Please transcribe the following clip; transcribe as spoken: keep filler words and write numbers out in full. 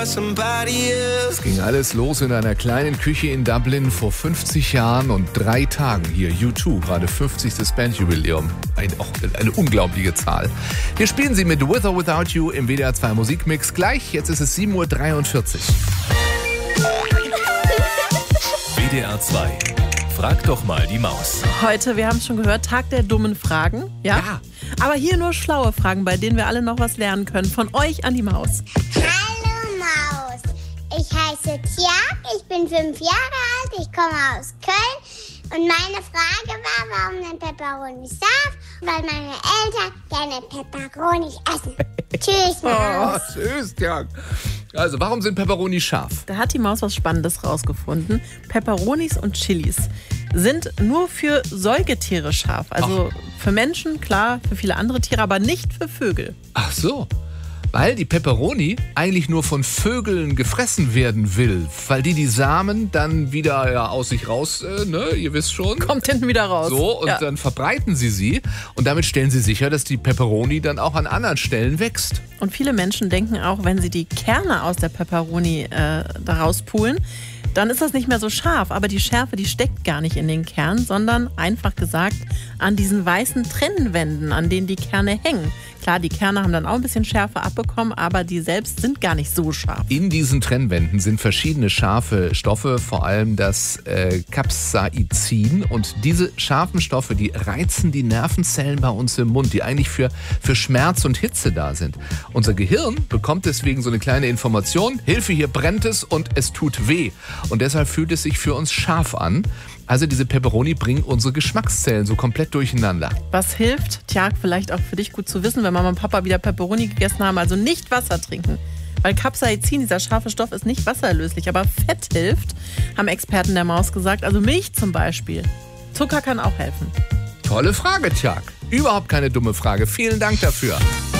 Es ging alles los in einer kleinen Küche in Dublin vor fünfzig Jahren und drei Tagen hier. U zwei, gerade fünfzigstes Bandjubiläum. Ein, auch eine unglaubliche Zahl. Wir spielen sie mit With or Without You im W D R zwei Musikmix. Gleich, jetzt ist es sieben Uhr dreiundvierzig. W D R zwei. Frag doch mal die Maus. Heute, wir haben es schon gehört, Tag der dummen Fragen. Ja? Ja. Aber hier nur schlaue Fragen, bei denen wir alle noch was lernen können. Von euch an die Maus. Hallo Maus, ich heiße Tjag, ich bin fünf Jahre alt, ich komme aus Köln und meine Frage war, warum nennt Pepperoni scharf? Weil meine Eltern gerne Pepperoni essen. Tschüss Maus. Oh, süß, ja. Also, warum sind Pepperoni scharf? Da hat die Maus was Spannendes rausgefunden. Pepperonis und Chilis sind nur für Säugetiere scharf. Also Ach. für Menschen, klar, für viele andere Tiere, aber nicht für Vögel. Ach so. Weil die Pepperoni eigentlich nur von Vögeln gefressen werden will. Weil die die Samen dann wieder ja, aus sich raus, äh, ne, ihr wisst schon. Kommt hinten wieder raus. So, und ja. dann verbreiten sie sie. Und damit stellen sie sicher, dass die Pepperoni dann auch an anderen Stellen wächst. Und viele Menschen denken auch, wenn sie die Kerne aus der Pepperoni äh, daraus pulen, dann ist das nicht mehr so scharf. Aber die Schärfe, die steckt gar nicht in den Kernen, sondern einfach gesagt an diesen weißen Trennwänden, an denen die Kerne hängen. Klar, die Kerne haben dann auch ein bisschen Schärfe abbekommen, aber die selbst sind gar nicht so scharf. In diesen Trennwänden sind verschiedene scharfe Stoffe, vor allem das äh, Capsaicin. Und diese scharfen Stoffe, die reizen die Nervenzellen bei uns im Mund, die eigentlich für, für Schmerz und Hitze da sind. Unser Gehirn bekommt deswegen so eine kleine Information, Hilfe, hier brennt es und es tut weh. Und deshalb fühlt es sich für uns scharf an. Also diese Pepperoni bringen unsere Geschmackszellen so komplett durcheinander. Was hilft? Tja, vielleicht auch für dich gut zu wissen, wenn Mama und Papa wieder Pepperoni gegessen haben, also nicht Wasser trinken. Weil Capsaicin, dieser scharfe Stoff, ist nicht wasserlöslich, aber Fett hilft, haben Experten der Maus gesagt, also Milch zum Beispiel. Zucker kann auch helfen. Tolle Frage, Tjag. Überhaupt keine dumme Frage. Vielen Dank dafür.